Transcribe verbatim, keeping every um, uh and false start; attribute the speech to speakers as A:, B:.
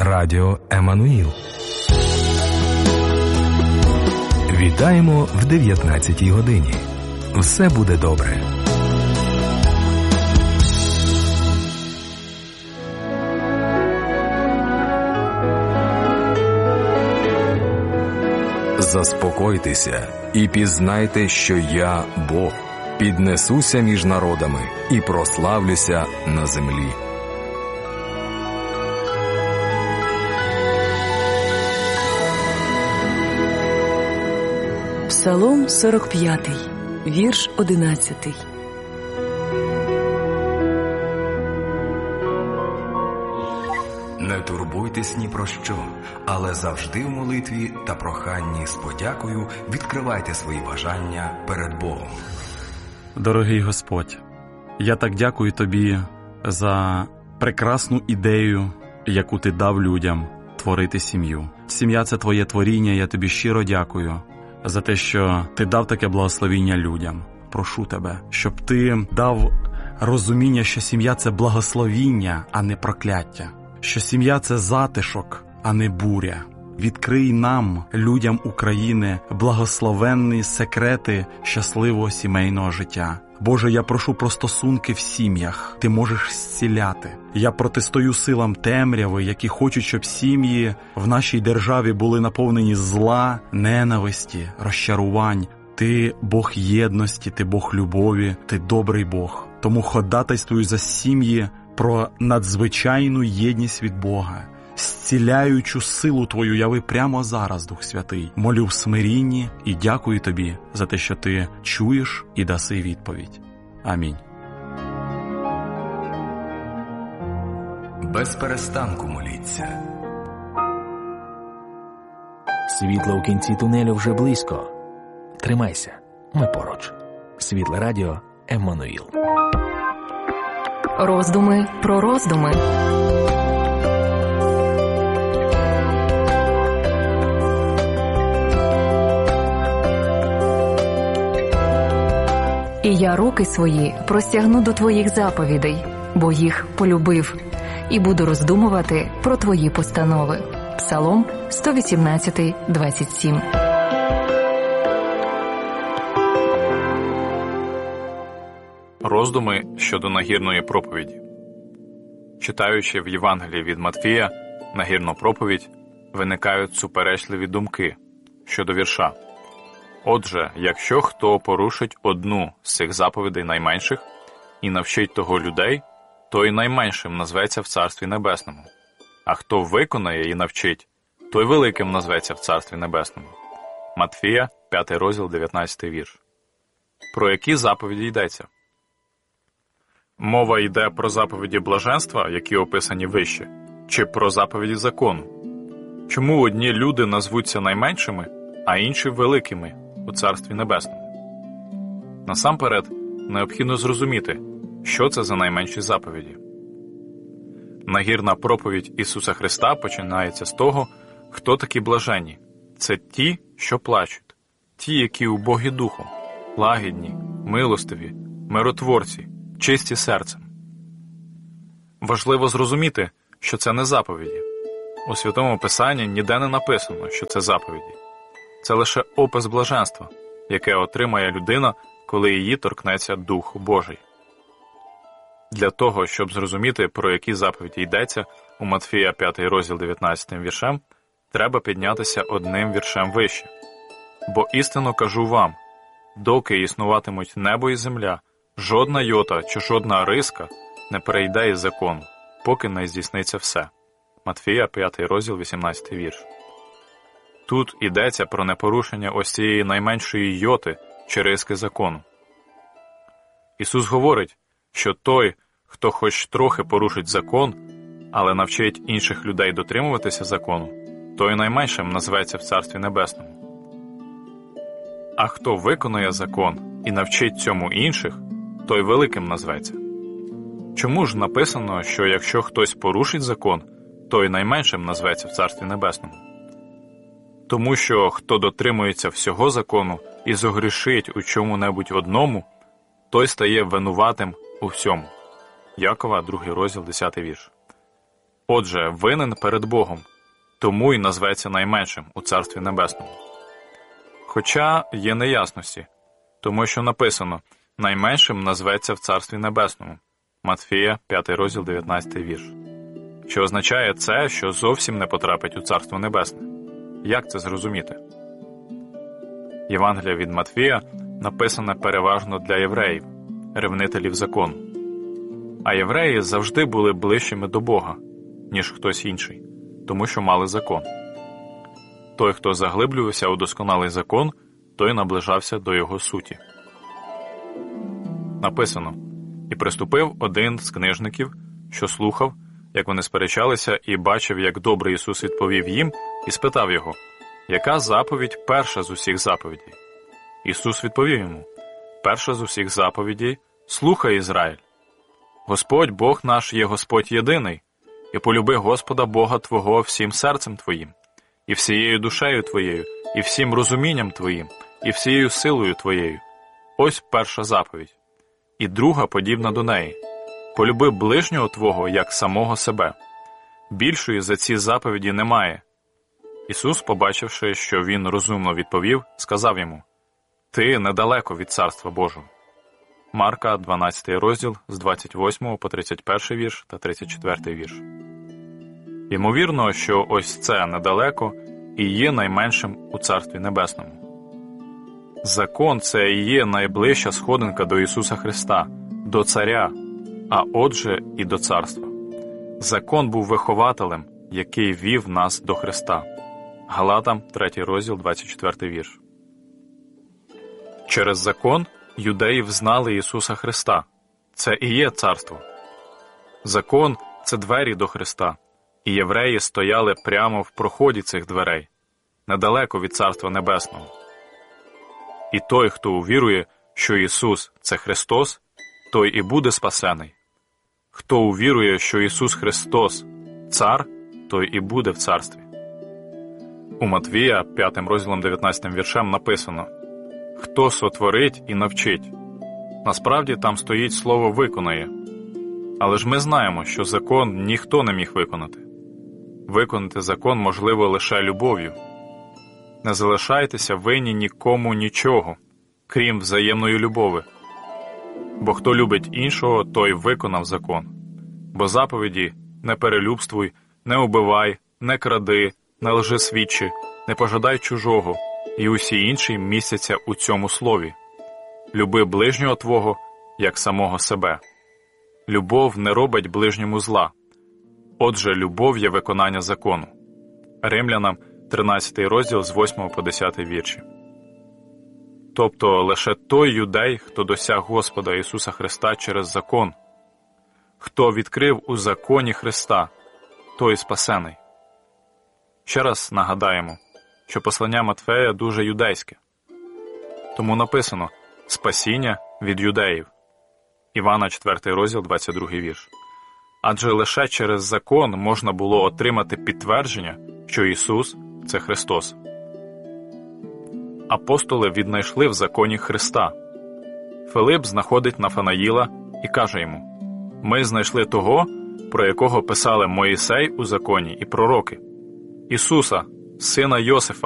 A: Радіо Еммануїл. Вітаємо в дев'ятнадцятій годині. Все буде добре. Заспокойтеся і пізнайте, що я Бог. Піднесуся між народами і прославлюся на землі.
B: Псалом сорок п'ятий, вірш одинадцятий.
A: Не турбуйтесь ні про що, але завжди в молитві та проханні з подякою відкривайте свої бажання перед Богом.
C: Дорогий Господь, я так дякую Тобі за прекрасну ідею, яку Ти дав людям творити сім'ю. Сім'я – це Твоє творіння, я Тобі щиро дякую за те, що Ти дав таке благословіння людям. Прошу Тебе, щоб Ти дав розуміння, що сім'я – це благословіння, а не прокляття. Що сім'я – це затишок, а не буря. Відкрий нам, людям України, благословенні секрети щасливого сімейного життя. Боже, я прошу про стосунки в сім'ях. Ти можеш зціляти. Я протистою силам темряви, які хочуть, щоб сім'ї в нашій державі були наповнені зла, ненависті, розчарувань. Ти Бог єдності, Ти Бог любові, Ти добрий Бог. Тому ходатайствую за сім'ї про надзвичайну єдність від Бога. Зціляючу силу Твою яви прямо зараз, Дух Святий. Молю в смирінні і дякую Тобі за те, що Ти чуєш і даси відповідь. Амінь.
A: Без перестанку моліться.
D: Світло у кінці тунелю вже близько. Тримайся, ми поруч. Світле радіо Еммануїл.
B: Роздуми про роздуми. І я руки свої простягну до Твоїх заповідей, бо їх полюбив, і буду роздумувати про Твої постанови. Псалом сто вісімнадцятий, двадцять сім.
E: Роздуми щодо нагірної проповіді. Читаючи в Євангелії від Матфія нагірну проповідь, виникають суперечливі думки щодо вірша. Отже, якщо хто порушить одну з цих заповідей найменших і навчить того людей, то й найменшим назветься в Царстві Небесному. А хто виконає і навчить, той великим назветься в Царстві Небесному. Матфія, п'ятий розділ, дев'ятнадцятий вірш. Про які заповіді йдеться? Мова йде про заповіді блаженства, які описані вище, чи про заповіді закону? Чому одні люди назвуться найменшими, а інші великими у Царстві Небесному? Насамперед, необхідно зрозуміти, що це за найменші заповіді. Нагірна проповідь Ісуса Христа починається з того, хто такі блаженні. Це ті, що плачуть, ті, які убогі духом, лагідні, милостиві, миротворці, чисті серцем. Важливо зрозуміти, що це не заповіді. У Святому Писанні ніде не написано, що це заповіді. Це лише опис блаженства, яке отримає людина, коли її торкнеться Дух Божий. Для того, щоб зрозуміти, про які заповіді йдеться у Матфія п'ятий розділ дев'ятнадцятим віршем, треба піднятися одним віршем вище. Бо істинно кажу вам, доки існуватимуть небо і земля, жодна йота чи жодна риска не перейде із закону, поки не здійсниться все. Матфія п'ятий розділ вісімнадцятий вірш. Тут йдеться про непорушення ось цієї найменшої йоти чи риски закону. Ісус говорить, що той, хто хоч трохи порушить закон, але навчить інших людей дотримуватися закону, той найменшим назветься в Царстві Небесному. А хто виконує закон і навчить цьому інших, той великим назветься. Чому ж написано, що якщо хтось порушить закон, той найменшим назветься в Царстві Небесному? Тому що хто дотримується всього закону і зогрішить у чому-небудь одному, той стає винуватим у всьому. Якова, другий розділ, десятий вірш. Отже, винен перед Богом, тому й назветься найменшим у Царстві Небесному. Хоча є неясності, тому що написано «найменшим назветься в Царстві Небесному» Матфія, п'ятий розділ, дев'ятнадцятий вірш. Що означає це, що зовсім не потрапить у Царство Небесне? Як це зрозуміти? Євангелія від Матфія написане переважно для євреїв, ревнителів закону. А євреї завжди були ближчими до Бога, ніж хтось інший, тому що мали закон. Той, хто заглиблювався у досконалий закон, той наближався до його суті. Написано: «І приступив один з книжників, що слухав, як вони сперечалися, і бачив, як добре Ісус відповів їм, і спитав його, яка заповідь перша з усіх заповідей? Ісус відповів йому, перша з усіх заповідей – слухай, Ізраїль. Господь Бог наш є Господь єдиний, і полюби Господа Бога твого всім серцем твоїм, і всією душею твоєю, і всім розумінням твоїм, і всією силою твоєю. Ось перша заповідь. І друга подібна до неї. Полюби ближнього твого, як самого себе. Більшої за ці заповіді немає». Ісус, побачивши, що він розумно відповів, сказав йому: «Ти недалеко від Царства Божого». Марка, дванадцятий розділ, з двадцять восьмого по тридцять перший вірш та тридцять четвертий вірш. Ймовірно, що ось це недалеко і є найменшим у Царстві Небесному. Закон – це і є найближча сходинка до Ісуса Христа, до Царя, а отже і до Царства. Закон був вихователем, який вів нас до Христа. Галатам, третій розділ, двадцять четвертий вірш. Через закон юдеї взнали Ісуса Христа. Це і є царство. Закон – це двері до Христа, і євреї стояли прямо в проході цих дверей, недалеко від Царства Небесного. І той, хто увірує, що Ісус – це Христос, той і буде спасений. Хто увірує, що Ісус Христос – Цар, той і буде в царстві. У Матвія, п'ятим розділом дев'ятнадцятим віршем написано: «Хто сотворить і навчить». Насправді там стоїть слово «виконає». Але ж ми знаємо, що закон ніхто не міг виконати. Виконати закон можливо лише любов'ю. Не залишайтеся винні нікому нічого, крім взаємної любові. Бо хто любить іншого, той виконав закон. Бо заповіді «не перелюбствуй», «не убивай», «не кради», «не лжесвідчи», «не пожадай чужого» і усі інші містяться у цьому слові. «Люби ближнього твого, як самого себе». Любов не робить ближньому зла. Отже, любов є виконання закону. Римлянам, тринадцятий розділ, з восьмого по десятий вірші. Тобто лише той юдей, хто досяг Господа Ісуса Христа через закон, хто відкрив у законі Христа, той спасений. Ще раз нагадаємо, що послання Матфея дуже юдейське. Тому написано «спасіння від юдеїв». Івана, четвертий розділ, двадцять другий вірш. Адже лише через закон можна було отримати підтвердження, що Ісус – це Христос. Апостоли віднайшли в законі Христа. Филип знаходить Нафанаїла і каже йому: «Ми знайшли того, про якого писали Моїсей у законі і пророки, Ісуса, сина Йосифа,